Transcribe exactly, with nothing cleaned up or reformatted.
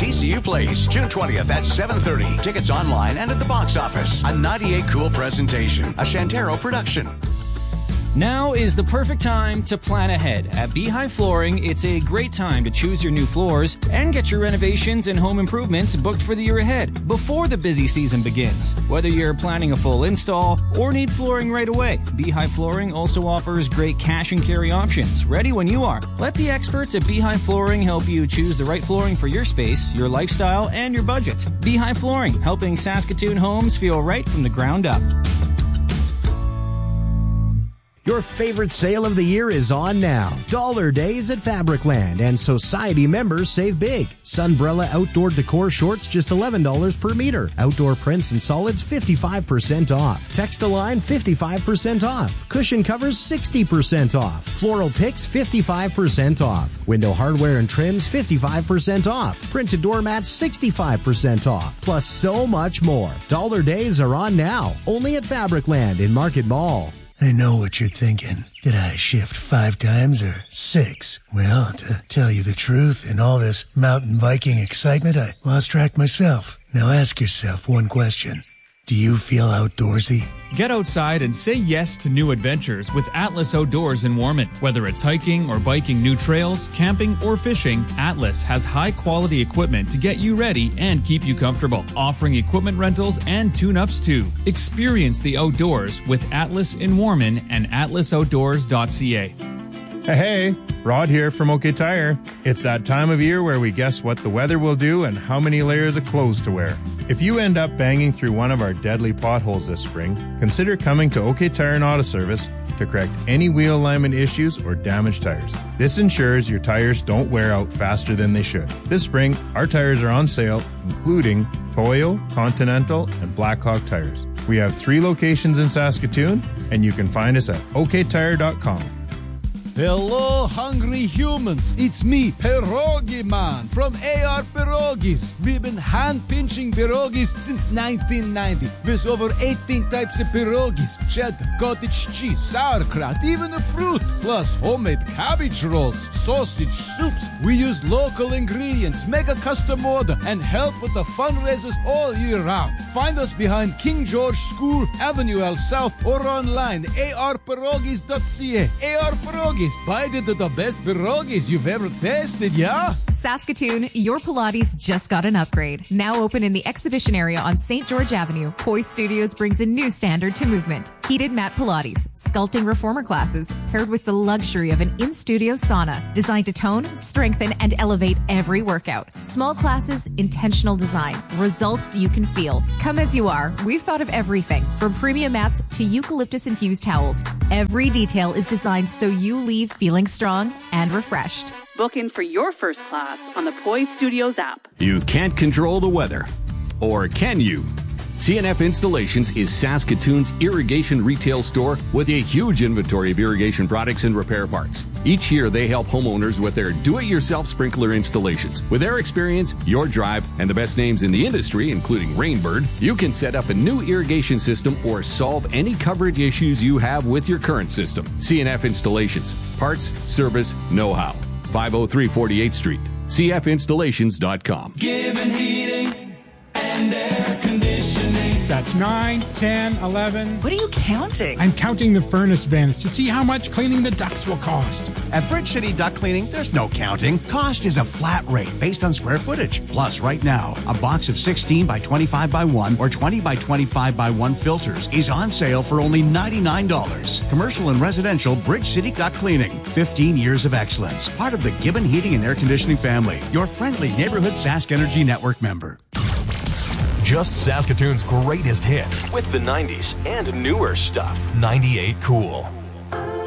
T C U Place, June twentieth at seven thirty. Tickets online and at the box office. A ninety-eight Cool presentation, a Shantaro production. Now is the perfect time to plan ahead. At Beehive Flooring, it's a great time to choose your new floors and get your renovations and home improvements booked for the year ahead before the busy season begins. Whether you're planning a full install or need flooring right away, Beehive Flooring also offers great cash and carry options, ready when you are. Let the experts at Beehive Flooring help you choose the right flooring for your space, your lifestyle, and your budget. Beehive Flooring, helping Saskatoon homes feel right from the ground up. Your favorite sale of the year is on now. Dollar Days at Fabricland, and Society members save big. Sunbrella outdoor decor shorts just eleven dollars per meter. Outdoor prints and solids fifty-five percent off. Textiline fifty-five percent off. Cushion covers sixty percent off. Floral picks fifty-five percent off. Window hardware and trims fifty-five percent off. Printed doormats sixty-five percent off. Plus so much more. Dollar Days are on now. Only at Fabricland in Market Mall. I know what you're thinking. Did I shift five times or six? Well, to tell you the truth, in all this mountain biking excitement, I lost track myself. Now ask yourself one question. Do you feel outdoorsy? Get outside and say yes to new adventures with Atlas Outdoors in Warman. Whether it's hiking or biking new trails, camping, or fishing, Atlas has high-quality equipment to get you ready and keep you comfortable, offering equipment rentals and tune-ups too. Experience the outdoors with Atlas in Warman and atlas outdoors dot c a. Hey, hey, Rod here from OK Tire. It's that time of year where we guess what the weather will do and how many layers of clothes to wear. If you end up banging through one of our deadly potholes this spring, consider coming to OK Tire and Auto Service to correct any wheel alignment issues or damaged tires. This ensures your tires don't wear out faster than they should. This spring, our tires are on sale, including Toyo, Continental, and Blackhawk tires. We have three locations in Saskatoon, and you can find us at o k tire dot com. Hello, hungry humans. It's me, Pierogi Man from A R Pierogis. We've been hand-pinching pierogis since nineteen ninety. There's over eighteen types of pierogis, cheddar, cottage cheese, sauerkraut, even a fruit, plus homemade cabbage rolls, sausage soups. We use local ingredients, make a custom order, and help with the fundraisers all year round. Find us behind King George School, Avenue L South, or online, a r pierogis dot c a. A R Pierogis. Buy the, the best pierogis you've ever tasted, yeah? Saskatoon, your Pilates just got an upgrade. Now open in the exhibition area on Saint George Avenue, Poi Studios brings a new standard to movement. Heated mat Pilates, sculpting reformer classes, paired with the luxury of an in-studio sauna, designed to tone, strengthen, and elevate every workout. Small classes, intentional design, results you can feel. Come as you are. We've thought of everything, from premium mats to eucalyptus-infused towels. Every detail is designed so you leave feeling strong and refreshed. Book in for your first class on the Poi Studios app. You can't control the weather. Or can you? C N F Installations is Saskatoon's irrigation retail store with a huge inventory of irrigation products and repair parts. Each year, they help homeowners with their do-it-yourself sprinkler installations. With their experience, your drive, and the best names in the industry, including Rainbird, you can set up a new irrigation system or solve any coverage issues you have with your current system. C N F Installations. Parts, service, know-how. five oh three forty-eighth Street. c f installations dot com. Given heating and air conditioning. That's nine, ten, eleven. What are you counting? I'm counting the furnace vents to see how much cleaning the ducts will cost. At Bridge City Duct Cleaning, there's no counting. Cost is a flat rate based on square footage. Plus, right now, a box of sixteen by twenty-five by one or twenty by twenty-five by one filters is on sale for only ninety-nine dollars. Commercial and residential Bridge City Duct Cleaning. fifteen years of excellence. Part of the Gibbon Heating and Air Conditioning family. Your friendly neighborhood Sask Energy Network member. Just Saskatoon's greatest hits with the nineties and newer stuff. ninety-eight Cool.